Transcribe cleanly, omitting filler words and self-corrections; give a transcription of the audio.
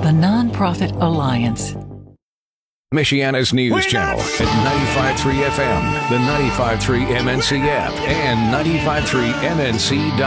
the Nonprofit Alliance. Michiana's news channel at 95.3 FM, the 95.3 MNC app, and 95.3MNC.com.